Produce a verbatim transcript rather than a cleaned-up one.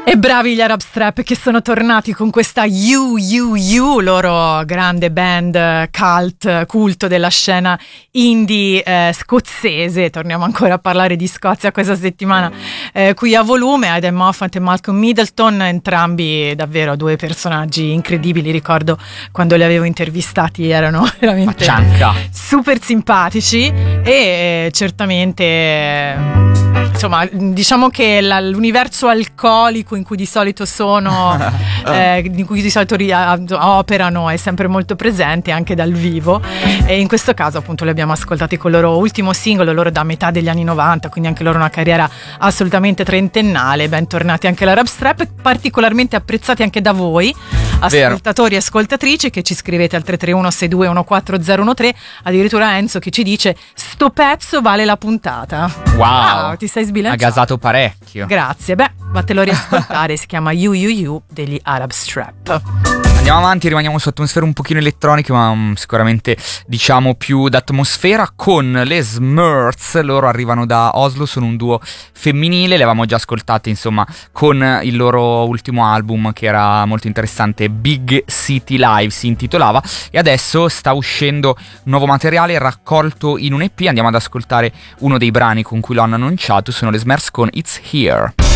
E bravi gli Arab Strap che sono tornati con questa You You You, loro grande band cult, culto della scena indie eh, scozzese. Torniamo ancora a parlare di Scozia questa settimana eh, qui a volume. Aidan Moffat e Malcolm Middleton, entrambi davvero due personaggi incredibili. Ricordo quando li avevo intervistati, erano veramente Faccianca. super simpatici e certamente... Insomma, diciamo che la, l'universo alcolico in cui di solito sono, eh, in cui di solito ri- operano, è sempre molto presente anche dal vivo. E in questo caso, appunto, li abbiamo ascoltati con il loro ultimo singolo, loro da metà degli anni novanta, quindi anche loro una carriera assolutamente trentennale. Bentornati anche all'Arab Strap, particolarmente apprezzati anche da voi, ascoltatori e ascoltatrici, che ci scrivete al tre tre uno sei due uno quattro zero uno tre. Addirittura Enzo che ci dice: sto pezzo vale la puntata. Wow, wow ti sei sbilanciato. Ha gasato parecchio. Grazie. Beh, vattelo a riascoltare. Si chiama You You You degli Arab Strap. Andiamo avanti, rimaniamo su atmosfere un pochino elettroniche, ma um, sicuramente diciamo più d'atmosfera, con le Smurfs. Loro arrivano da Oslo, sono un duo femminile, le avevamo già ascoltate insomma con il loro ultimo album che era molto interessante, Big City Live si intitolava, e adesso sta uscendo nuovo materiale raccolto in un E P. Andiamo ad ascoltare uno dei brani con cui lo hanno annunciato, sono le Smurfs con It's Here.